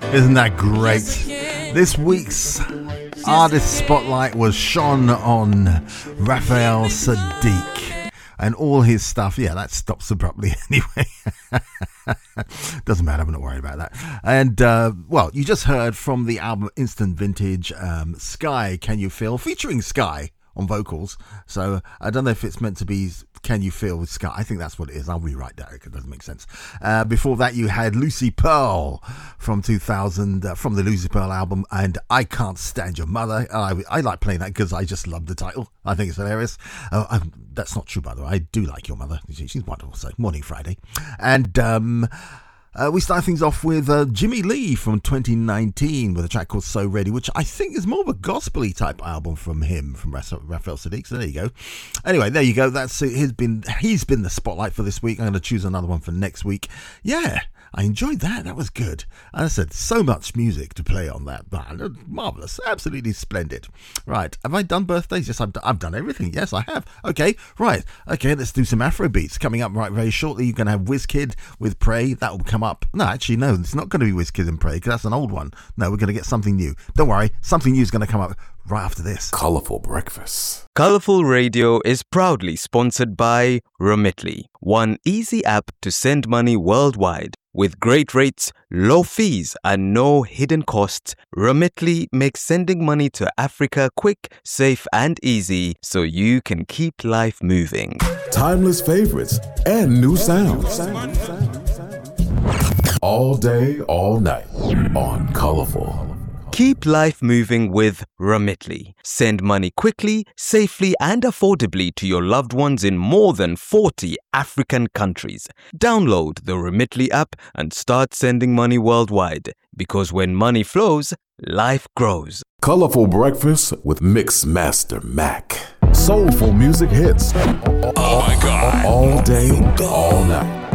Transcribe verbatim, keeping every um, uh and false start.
Isn't that great? This week's artist spotlight was shone on Raphael Saadiq and all his stuff. Yeah, that stops abruptly anyway. Doesn't matter, I'm not worried about that. And, uh, well, you just heard from the album Instant Vintage, um, Sky, Can You Feel, featuring Sky on vocals. So I don't know if it's meant to be Can You Feel with Sky. I think that's what it is. I'll rewrite that because it doesn't make sense. Uh, before that, you had Lucy Pearl from two thousand, uh, from the Lucy Pearl album, and I Can't Stand Your Mother. I, I like playing that because I just love the title. I think it's hilarious. Uh, I'm, that's not true, by the way. I do like your mother. She, she's wonderful. So, Morning Friday. And um, uh, we start things off with uh, Jimmy Lee from twenty nineteen with a track called So Ready, which I think is more of a gospel-y type album from him, from Raphael Saadiq. So there you go. Anyway, there you go. That's it. He's been, he's been the spotlight for this week. I'm going to choose another one for next week. Yeah, I enjoyed that. That was good. As I said, so much music to play on that. Marvellous. Absolutely splendid. Right. Have I done birthdays? Yes, I've, d- I've done everything. Yes, I have. Okay. Right. Okay, let's do some Afro beats. Coming up right very shortly, you're going to have WizKid with Pray. That will come up. No, actually, no. It's not going to be WizKid and Pray because that's an old one. No, we're going to get something new. Don't worry. Something new is going to come up right after this. Colourful Breakfast. Colourful Radio is proudly sponsored by Remitly, one easy app to send money worldwide. With great rates, low fees, and no hidden costs, Remitly makes sending money to Africa quick, safe, and easy so you can keep life moving. Timeless favorites and new sounds. All day, all night on Colourful. Keep life moving with Remitly. Send money quickly, safely, and affordably to your loved ones in more than forty African countries. Download the Remitly app and start sending money worldwide. Because when money flows, life grows. Colourful Breakfast with Mix Master Mac. Soulful music hits. Oh my God. All day, all night.